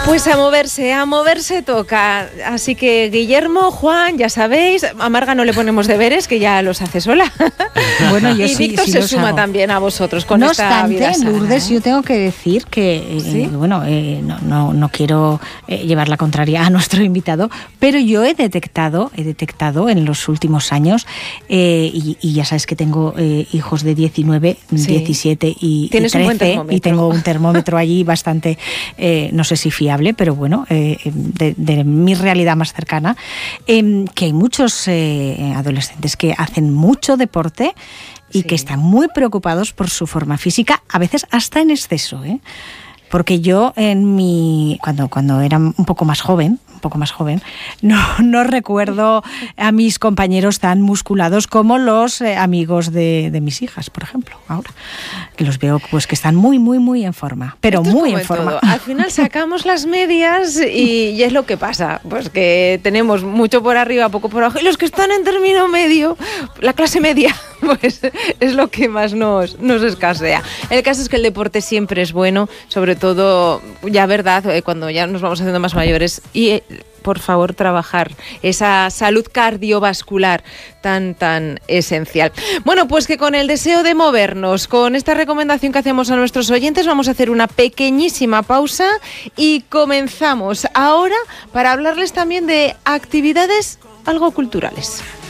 Pues a moverse toca. Así que Guillermo, Juan, ya sabéis, a Marga no le ponemos deberes, que ya los hace sola. Bueno, yo y Víctor se suma hago también a vosotros con no esta vida obstante, sana, Lourdes, yo tengo que decir que, ¿sí? No quiero llevar la contraria a nuestro invitado, pero yo he detectado en los últimos años, y ya sabes que tengo hijos de 19, sí, 17 y 13, y tengo un termómetro allí bastante, no sé si fiable, pero bueno, de mi realidad más cercana, que hay muchos adolescentes que hacen mucho deporte y sí, que están muy preocupados por su forma física, a veces hasta en exceso, ¿eh? Porque yo cuando era un poco más joven, no recuerdo a mis compañeros tan musculados como los amigos de mis hijas, por ejemplo, ahora, que los veo pues que están muy, muy, muy en forma, pero esto muy en forma. Al final sacamos las medias y es lo que pasa, pues que tenemos mucho por arriba, poco por abajo, y los que están en término medio, la clase media, pues es lo que más nos escasea. El caso es que el deporte siempre es bueno, sobre todo, ya verdad, cuando ya nos vamos haciendo más mayores, y por favor trabajar esa salud cardiovascular tan esencial. Bueno, pues que con el deseo de movernos, con esta recomendación que hacemos a nuestros oyentes, vamos a hacer una pequeñísima pausa y comenzamos ahora para hablarles también de actividades algo culturales.